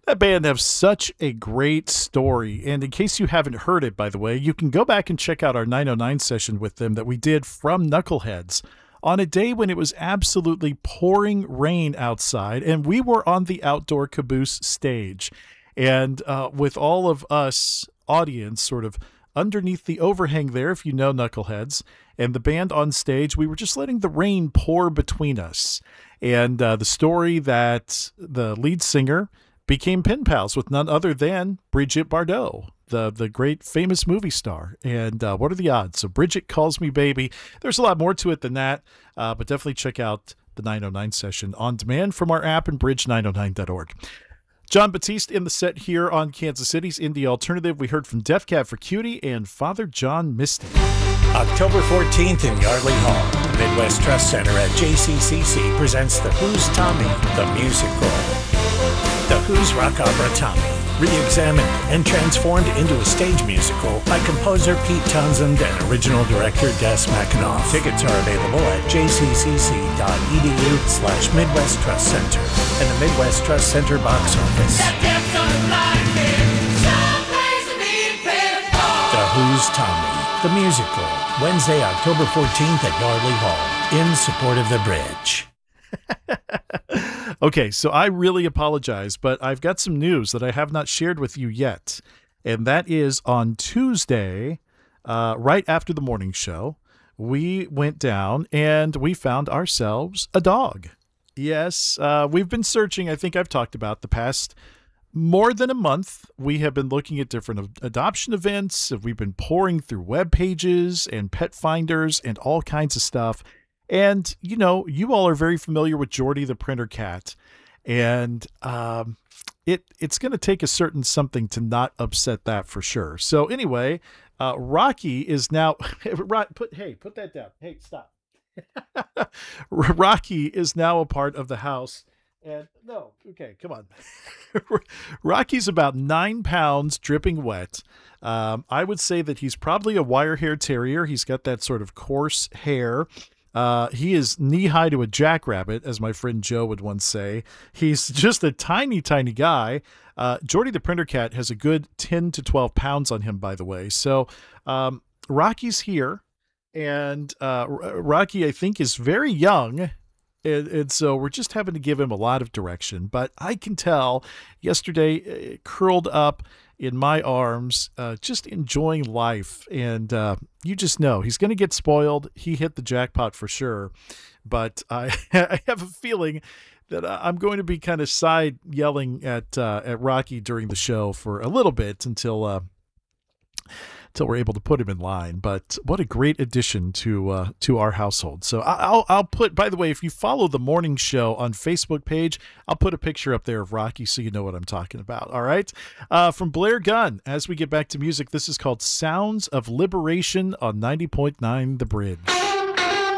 That band have such a great story. And in case you haven't heard it, by the way, you can go back and check out our 909 session with them that we did from Knuckleheads on a day when it was absolutely pouring rain outside, and we were on the outdoor caboose stage. And with all of us audience sort of underneath the overhang there, if you know Knuckleheads, and the band on stage, we were just letting the rain pour between us. And the story that the lead singer became pen pals with none other than Brigitte Bardot, the great famous movie star. And what are the odds? So Bridget Calls Me Baby. There's a lot more to it than that, but definitely check out the 909 session on demand from our app and bridge909.org. John Batiste in the set here on Kansas City's Indie Alternative. We heard from Death Cab for Cutie and Father John Misty. October 14th in Yardley Hall, the Midwest Trust Center at JCCC presents The Who's Tommy, the musical. The Who's rock opera Tommy, re-examined and transformed into a stage musical by composer Pete Townsend and original director Des McAnuff. Tickets are available at jccc.edu/Midwest Trust Center and the Midwest Trust Center box office. The Who's Tommy, the musical, Wednesday, October 14th at Yardley Hall, in support of the Bridge. Okay, so I really apologize, but I've got some news that I have not shared with you yet. And that is on Tuesday, right after the morning show, we went down and we found ourselves a dog. Yes, we've been searching. I think I've talked about the past more than a month. We have been looking at different adoption events. We've been pouring through web pages and pet finders and all kinds of stuff. And, you know, you all are very familiar with Jordy the printer cat. And it's going to take a certain something to not upset that for sure. So anyway, Rocky is now... put that down. Hey, stop. Rocky is now a part of the house. And no, okay, come on. Rocky's about 9 pounds dripping wet. I would say that he's probably a wire hair terrier. He's got that sort of coarse hair. He is knee-high to a jackrabbit, as my friend Joe would once say. He's just a tiny, tiny guy. Jordy the printer cat has a good 10 to 12 pounds on him, by the way. So Rocky's here, and Rocky, I think, is very young. And so we're just having to give him a lot of direction. But I can tell yesterday, curled up in my arms, just enjoying life. And you just know he's going to get spoiled. He hit the jackpot for sure. But I have a feeling that I'm going to be kind of side yelling at Rocky during the show for a little bit until we're able to put him in line. But what a great addition to our household. So I'll put, by the way, if you follow the morning show on Facebook page, I'll put a picture up there of Rocky so you know what I'm talking about. All right. From Blair Gunn, as we get back to music, this is called Sounds of Liberation on 90.9 The Bridge.